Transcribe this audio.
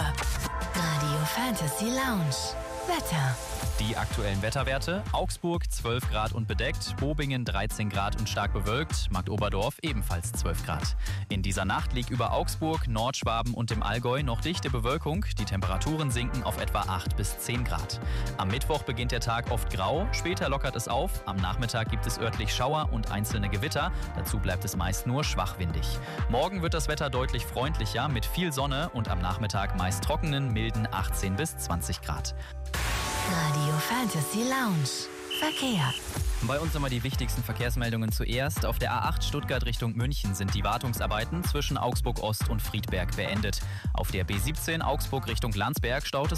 Radio Fantasy Lounge. Wetter. Die aktuellen Wetterwerte: Augsburg 12 Grad und bedeckt, Bobingen 13 Grad und stark bewölkt, Marktoberdorf ebenfalls 12 Grad. In dieser Nacht liegt über Augsburg, Nordschwaben und dem Allgäu noch dichte Bewölkung. Die Temperaturen sinken auf etwa 8 bis 10 Grad. Am Mittwoch beginnt der Tag oft grau, später lockert es auf. Am Nachmittag gibt es örtlich Schauer und einzelne Gewitter. Dazu bleibt es meist nur schwachwindig. Morgen wird das Wetter deutlich freundlicher mit viel Sonne und am Nachmittag meist trockenen, milden 18 bis 20 Grad. Radio Fantasy Lounge. Verkehr. Bei uns immer die wichtigsten Verkehrsmeldungen zuerst. Auf der A8 Stuttgart Richtung München sind die Wartungsarbeiten zwischen Augsburg Ost und Friedberg beendet. Auf der B17 Augsburg Richtung Landsberg staut es